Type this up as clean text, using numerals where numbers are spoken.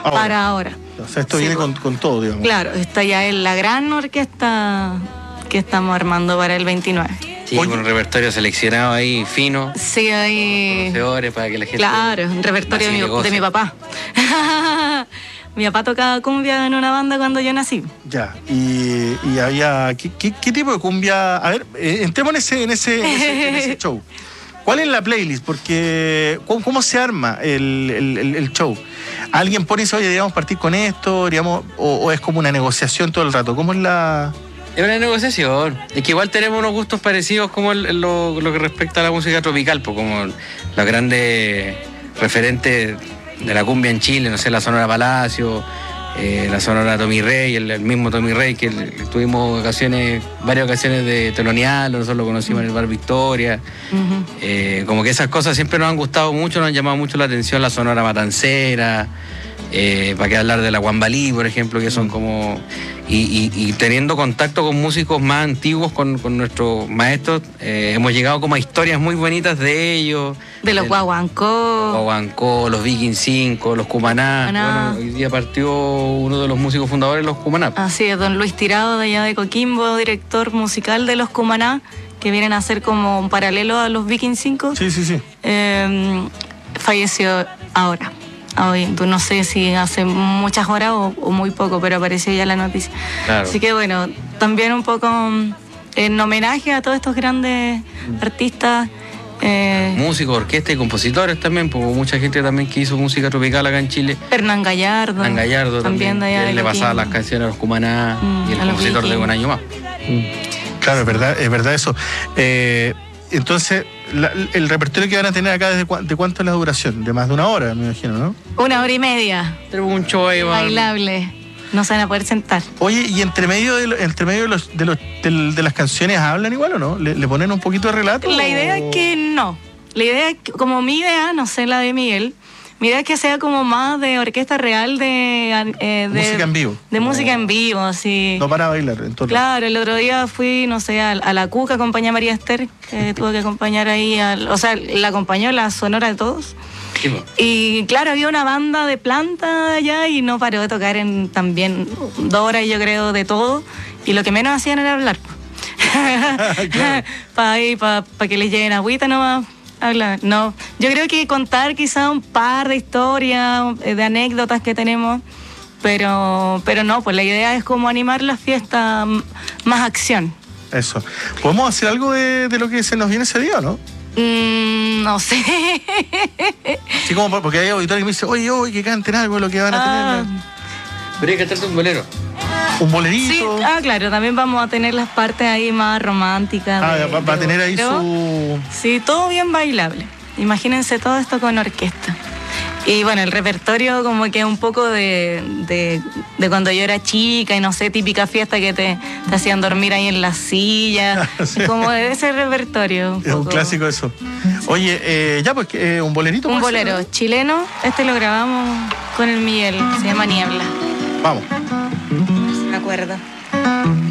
para ahora. O sea, esto viene con todo, digamos. Claro, esta ya es la gran orquesta que estamos armando para el 29. Sí, con un repertorio seleccionado ahí, fino. Sí, ahí. Conocedores para que la gente. Claro, un repertorio de mi papá. Mi papá tocaba cumbia en una banda cuando yo nací. Ya, y había... ¿Qué tipo de cumbia? A ver, entremos en ese show. ¿Cuál es la playlist? Porque, ¿cómo se arma el show? ¿Alguien pone y dice, oye, deberíamos partir con esto? Digamos, o es como una negociación todo el rato? ¿Cómo es la...? Es una negociación. Es que igual tenemos unos gustos parecidos como lo que respecta a la música tropical, pues como los grandes referentes de la cumbia en Chile, no sé, la Sonora Palacio, la Sonora Tommy Rey, el mismo Tommy Rey, que tuvimos varias ocasiones de telonearlo, nosotros lo conocimos en el Bar Victoria. Como que esas cosas siempre nos han gustado mucho, nos han llamado mucho la atención, la Sonora Matancera, para qué hablar de la Guambalí, por ejemplo, que son como... Y teniendo contacto con músicos más antiguos, con nuestros maestros, hemos llegado como a historias muy bonitas de ellos. De los Guaguancó. Los Viking 5, los Cumaná. Bueno, hoy día partió uno de los músicos fundadores de los Cumaná. Así es, don Luis Tirado, de allá de Coquimbo, director musical de los Cumaná, que vienen a ser como un paralelo a los Viking 5. Sí. Falleció ahora. Hoy, no sé si hace muchas horas o muy poco, pero apareció ya la noticia. Claro. Así que bueno, también un poco en homenaje a todos estos grandes artistas. Músicos, orquestas y compositores también, porque mucha gente también que hizo música tropical acá en Chile. Hernán Gallardo. También de allá él le pasaba las canciones a los Cumaná y el compositor de Un Año Más. Claro, es verdad eso. Entonces, el repertorio que van a tener acá, ¿de cuánto es la duración? De más de 1 hora, me imagino, ¿no? 1 hora y media. Tenemos un show ahí, bailable. No se van a poder sentar. Oye, ¿y entre medio de las canciones hablan igual o no? ¿Le ponen un poquito de relato? La idea es que no. La idea es que, como mi idea, no sé la de Miguel, mi idea es que sea como más de orquesta real, de música en vivo. De música en vivo, así. No para bailar, entonces. Claro, el otro día fui, no sé, a la Cuca, acompañé a María Esther, que tuvo que acompañar ahí, o sea, la acompañó la Sonora de Todos. Sí. Y claro, había una banda de planta allá y no paró de tocar en también 2 horas, yo creo, de todo. Y lo que menos hacían era hablar. Para que les lleguen agüita nomás. Hablar. No, yo creo que contar quizá un par de historias, de anécdotas que tenemos, pero no, pues la idea es como animar la fiesta, más acción. Eso. ¿Podemos hacer algo de lo que se nos viene ese día o no? No sé. Sí, como porque hay auditores que me dicen, oye, que canten algo de lo que van a tener. Pero hay que cantarte un bolero. ¿Un bolerito? Sí, claro, también vamos a tener las partes ahí más románticas. Va a tener ahí su... Sí, todo bien bailable. Imagínense todo esto con orquesta. Y bueno, el repertorio como que es un poco de cuando yo era chica y no sé, típica fiesta que te hacían dormir ahí en la silla. Sí. Como de ese repertorio. Es un clásico eso. Oye, pues un bolerito. Un bolero chileno. Este lo grabamos con el Miguel, se llama Niebla. Vamos. Me acuerdo.